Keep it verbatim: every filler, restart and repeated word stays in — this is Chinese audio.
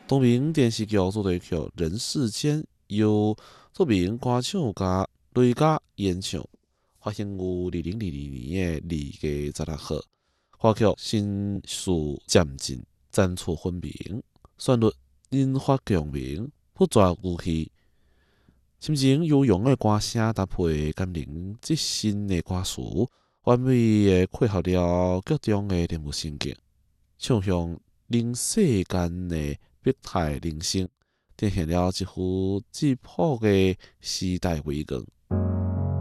同名电视剧主题曲《人世间》由著名歌唱家雷佳演唱，发行于二零二二年的二月十六号。歌曲心事渐进，层次分明，旋律引发共鸣，不绝有趣。深情悠扬的歌声搭配感人至深的歌词，完美的配合了剧中的人物心境，唱向人世间的百态人生，呈现了一幅质朴的时代微光。